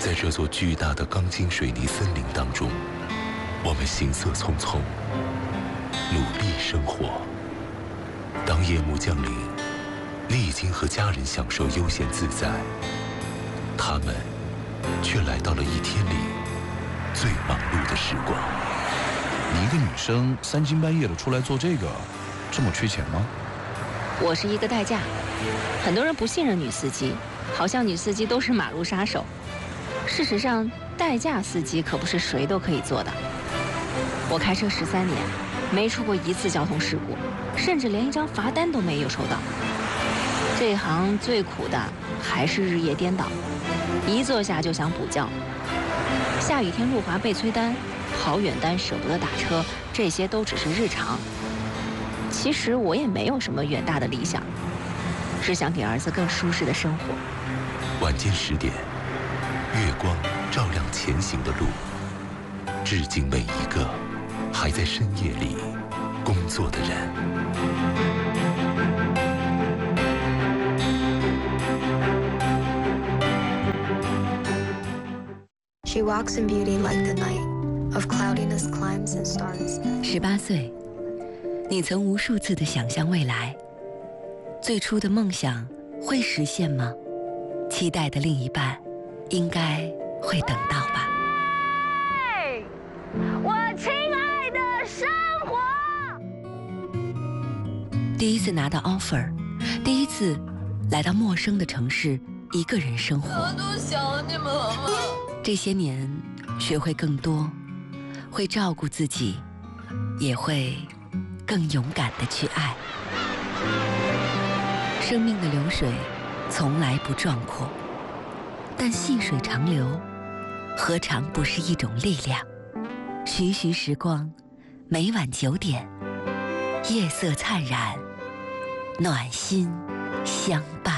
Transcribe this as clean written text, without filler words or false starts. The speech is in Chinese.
在这座巨大的钢筋水泥森林当中，我们行色匆匆，努力生活。当夜幕降临，你已经和家人享受悠闲自在，他们却来到了一天里最忙碌的时光。 你一个女生三更半夜的出来做这个，这么缺钱吗？ 我是一个代驾，很多人不信任女司机，好像女司机都是马路杀手。事实上，代驾司机可不是谁都可以做的。我开车13年，没出过一次交通事故，甚至连一张罚单都没有收到。这一行最苦的还是日夜颠倒，一坐下就想补觉。下雨天路滑被催单，好远单舍不得打车，这些都只是日常。其实我也没有什么远大的理想，只想给儿子更舒适的生活。 晚间10点，月光照亮前行的路，致敬每一个还在深夜里工作的人。 She walks in beauty like the night, of cloudiness climbs and stars. 18岁，你曾无数次的想象未来，最初的梦想会实现吗？期待的另一半，应该会等到吧。 我亲爱的生活。 第一次拿到 offer， 第一次来到陌生的城市，一个人生活。 我都想你们了。 这些年，学会更多，会照顾自己，也会更勇敢地去爱。生命的流水从来不壮阔，但细水长流，何尝不是一种力量？徐徐时光，每晚9点，夜色灿然，暖心相伴。